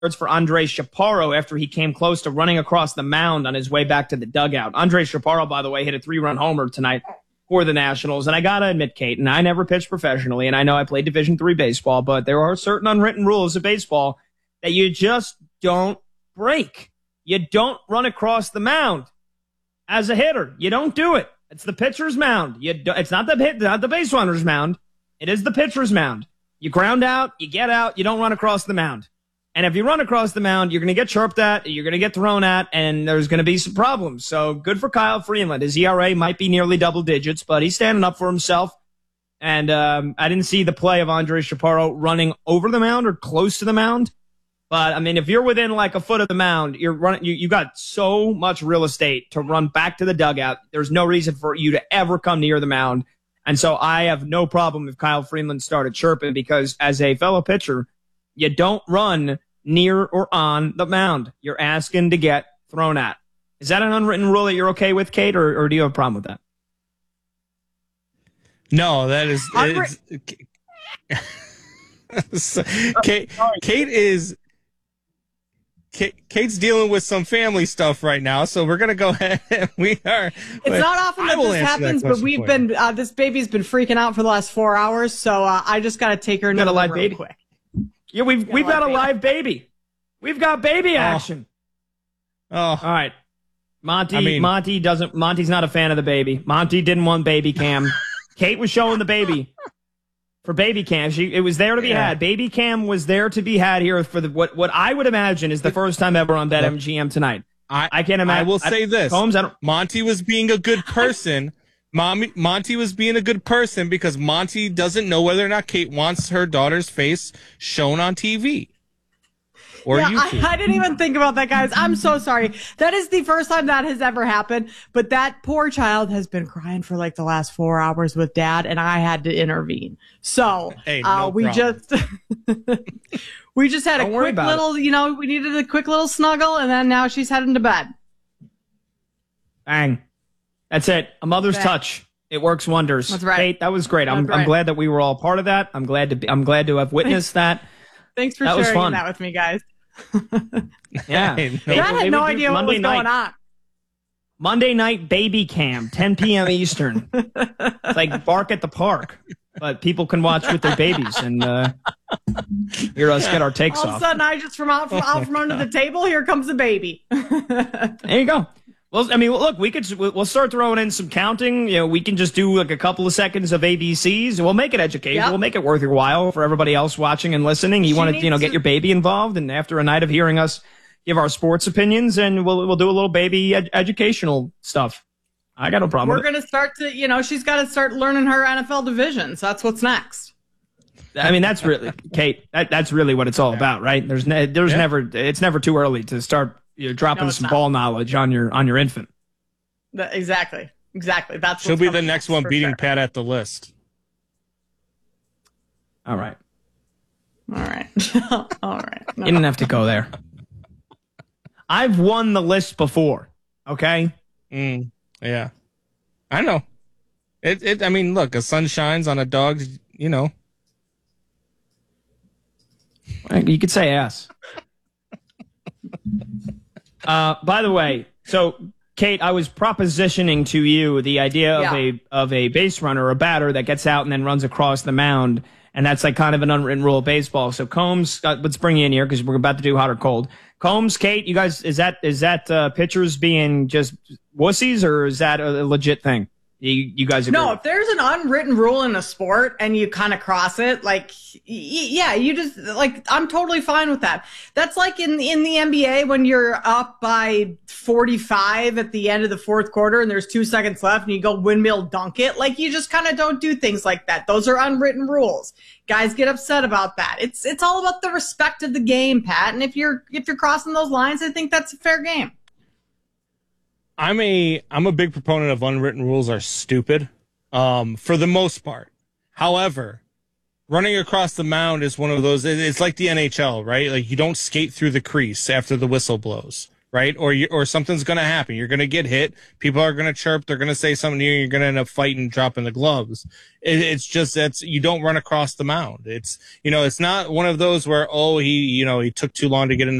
for Andre Chaparro after he came close to running across the mound on his way back to the dugout. Andre Chaparro, by the way, hit a 3-run homer tonight for the Nationals. And I got to admit, Kate, and I never pitched professionally, and I know I played Division III baseball, but there are certain unwritten rules of baseball that you just don't break. You don't run across the mound as a hitter. You don't do it. It's the pitcher's mound. It's not the base runner's mound. It is the pitcher's mound. You ground out, you get out, you don't run across the mound. And if you run across the mound, you're going to get chirped at, you're going to get thrown at, and there's going to be some problems. So good for Kyle Freeland. His ERA might be nearly double digits, but he's standing up for himself. And I didn't see the play of Andre Chaparro running over the mound or close to the mound. But, I mean, if you're within like a foot of the mound, you got so much real estate to run back to the dugout. There's no reason for you to ever come near the mound. And so I have no problem if Kyle Freeland started chirping, because as a fellow pitcher, you don't run near or on the mound. You're asking to get thrown at. Is that an unwritten rule that you're okay with, Kate, or do you have a problem with that? No, that is... Kate's dealing with some family stuff right now, so we're gonna go ahead. It's not often that this happens, but we've been this baby's been freaking out for the last 4 hours, so I just gotta take her into the room real quick. Yeah, we've got a live baby. We've got baby action. Oh, all right. Monty's not a fan of the baby. Monty didn't want baby cam. Kate was showing the baby. For baby cam, it was there to be had. Baby cam was there to be had here for what I would imagine is the first time ever on BetMGM tonight. I can't imagine. I will say this: Holmes, Monty was being a good person. Monty was being a good person because Monty doesn't know whether or not Kate wants her daughter's face shown on TV. I didn't even think about that, guys. I'm so sorry. That is the first time that has ever happened. But that poor child has been crying for like the last 4 hours with Dad, and I had to intervene. So we just had a quick little, we needed a quick little snuggle, and then now she's heading to bed. Bang. That's it. A mother's touch. It works wonders. That's right. Kate, that was great. I'm glad that we were all part of that. I'm glad to have witnessed that. Thanks for sharing that with me, guys. Yeah. I had no idea what was going on. Monday night baby cam, 10 p.m. Eastern. It's like Bark at the Park, but people can watch with their babies and hear us get our takes off. All of a sudden, I just from out from under the table, here comes a baby. There you go. Well, I mean, look, we'll start throwing in some counting. We can just do like a couple of seconds of ABCs. We'll make it educational. We'll make it worth your while for everybody else watching and listening. You want to, get your baby involved, and after a night of hearing us give our sports opinions, and we'll do a little baby educational stuff. I got no problem. We're going to start to, she's got to start learning her NFL divisions. That's what's next. I mean, that's really, Kate, that's really what it's all about, right? It's never too early to start dropping some ball knowledge on your infant. Exactly. That's she'll be the next one beating Pat at the list. All right. All right. No. You didn't have to go there. I've won the list before. Okay. Yeah. I know. I mean, look, a sun shines on a dog. You could say ass. By the way, so Kate, I was propositioning to you the idea of a base runner or a batter that gets out and then runs across the mound, and that's like kind of an unwritten rule of baseball. So Combs, let's bring you in here because we're about to do hot or cold. Combs, Kate, you guys, is that pitchers being just wussies, or is that a legit thing? You guys agree? No, if there's an unwritten rule in a sport and you kind of cross it, you just I'm totally fine with that. That's like in the NBA when you're up by 45 at the end of the fourth quarter and there's 2 seconds left and you go windmill dunk it. You just kind of don't do things like that. Those are unwritten rules. Guys get upset about that. It's all about the respect of the game, Pat. And if you're crossing those lines, I think that's a fair game. I'm a big proponent of unwritten rules are stupid, for the most part. However, running across the mound is one of those. It's like the NHL, right? Like you don't skate through the crease after the whistle blows. right? Or something's going to happen. You're going to get hit. People are going to chirp. They're going to say something to you. You're going to end up fighting, dropping the gloves. It's just you don't run across the mound. It's, it's not one of those where, he took too long to get in